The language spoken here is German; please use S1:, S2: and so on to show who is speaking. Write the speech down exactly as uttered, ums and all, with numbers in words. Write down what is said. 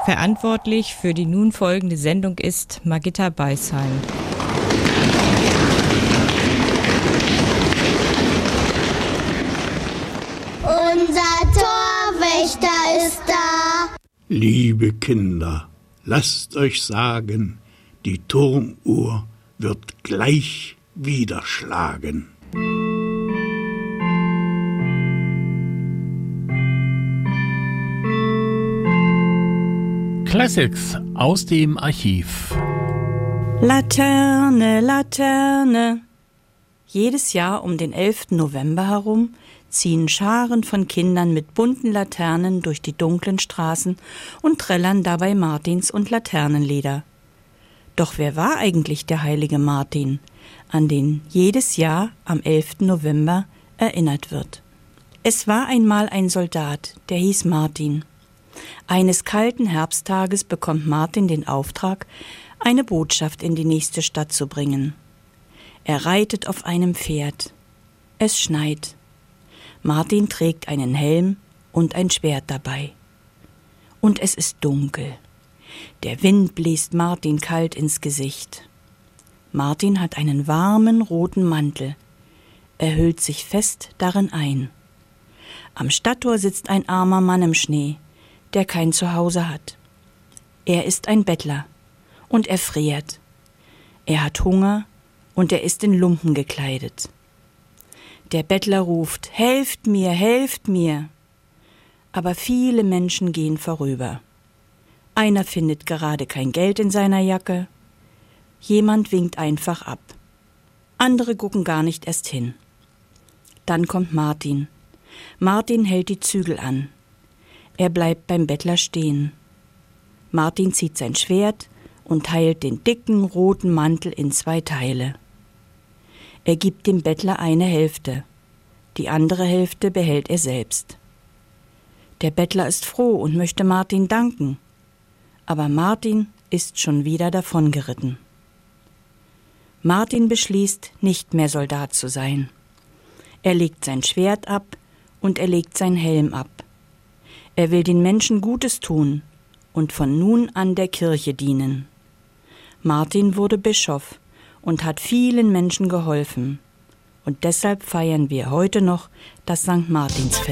S1: Verantwortlich für die nun folgende Sendung ist Margitta Beisheim.
S2: Unser Torwächter ist da.
S3: Liebe Kinder, lasst euch sagen, die Turmuhr wird gleich wieder schlagen.
S4: Classics aus dem Archiv.
S5: Laterne, Laterne. Jedes Jahr um den elften November herum ziehen Scharen von Kindern mit bunten Laternen durch die dunklen Straßen und trällern dabei Martins- und Laternenlieder. Doch wer war eigentlich der heilige Martin, an den jedes Jahr am elften November erinnert wird? Es war einmal ein Soldat, der hieß Martin. Eines kalten Herbsttages bekommt Martin den Auftrag, eine Botschaft in die nächste Stadt zu bringen. Er reitet auf einem Pferd. Es schneit. Martin trägt einen Helm und ein Schwert dabei. Und es ist dunkel. Der Wind bläst Martin kalt ins Gesicht. Martin hat einen warmen roten Mantel. Er hüllt sich fest darin ein. Am Stadttor sitzt ein armer Mann im Schnee, der kein Zuhause hat. Er ist ein Bettler und er friert. Er hat Hunger und er ist in Lumpen gekleidet. Der Bettler ruft: Helft mir, helft mir! Aber viele Menschen gehen vorüber. Einer findet gerade kein Geld in seiner Jacke. Jemand winkt einfach ab. Andere gucken gar nicht erst hin. Dann kommt Martin. Martin hält die Zügel an. Er bleibt beim Bettler stehen. Martin zieht sein Schwert und teilt den dicken roten Mantel in zwei Teile. Er gibt dem Bettler eine Hälfte. Die andere Hälfte behält er selbst. Der Bettler ist froh und möchte Martin danken. Aber Martin ist schon wieder davongeritten. Martin beschließt, nicht mehr Soldat zu sein. Er legt sein Schwert ab und er legt seinen Helm ab. Er will den Menschen Gutes tun und von nun an der Kirche dienen. Martin wurde Bischof und hat vielen Menschen geholfen. Und deshalb feiern wir heute noch das Sankt Martinsfest.